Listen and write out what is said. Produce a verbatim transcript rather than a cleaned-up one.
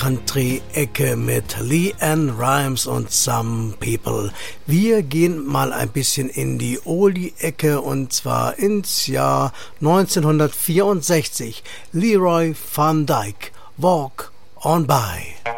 Country-Ecke mit LeAnn Rimes und Some People. Wir gehen mal ein bisschen in die Oldie-Ecke und zwar ins Jahr neunzehnhundertvierundsechzig. Leroy Van Dyke, Walk on By.